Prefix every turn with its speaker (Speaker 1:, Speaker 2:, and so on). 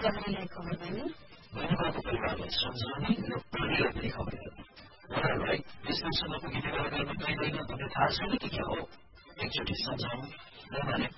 Speaker 1: कहिलेलाई खबर गर्ने
Speaker 2: महिलाको परिवारलाई सम्झाउने र प्राणीलाई पनि खबर गर्ने उहाँहरूलाई देशमा पुगेर गर्न पाइँदैन भन्ने थाहा छैन कि क्या हो एकचोटि सम्झाउँ नमाने